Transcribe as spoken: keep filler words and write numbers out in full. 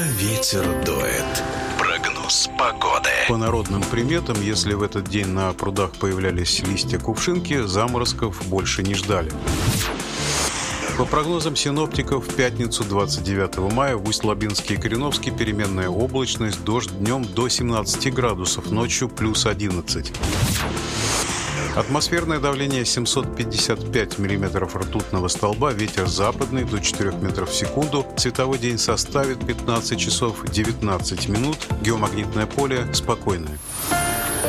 Ветер дует. Прогноз погоды. По народным приметам, если в этот день на прудах появлялись листья кувшинки, заморозков больше не ждали. По прогнозам синоптиков, в пятницу двадцать девятого мая в Усть-Лабинске и Кореновске переменная облачность, дождь днем до семнадцати градусов, ночью плюс одиннадцать. Атмосферное давление семьсот пятьдесят пять миллиметров ртутного столба, ветер западный до четырёх метров в секунду, световой день составит пятнадцать часов девятнадцать минут, геомагнитное поле спокойное.